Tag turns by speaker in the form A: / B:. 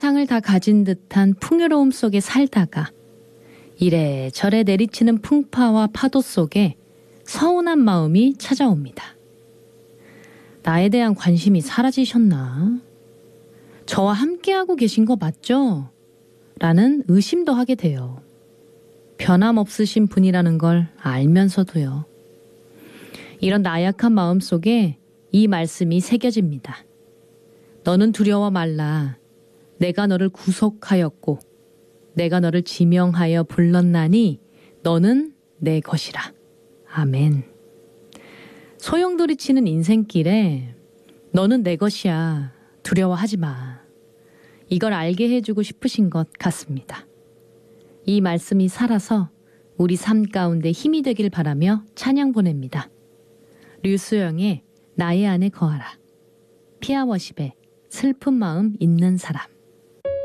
A: 상을 다 가진 듯한 풍요로움 속에 살다가 이래저래 내리치는 풍파와 파도 속에 서운한 마음이 찾아옵니다. 나에 대한 관심이 사라지셨나? 저와 함께하고 계신 거 맞죠? 라는 의심도 하게 돼요. 변함없으신 분이라는 걸 알면서도요. 이런 나약한 마음 속에 이 말씀이 새겨집니다. 너는 두려워 말라. 내가 너를 구속하였고 내가 너를 지명하여 불렀나니 너는 내 것이라. 아멘. 소용돌이치는 인생길에 너는 내 것이야. 두려워하지 마. 이걸 알게 해주고 싶으신 것 같습니다. 이 말씀이 살아서 우리 삶 가운데 힘이 되길 바라며 찬양 보냅니다. 류수영의 나의 안에 거하라. 피아워십의 슬픈 마음 있는 사람.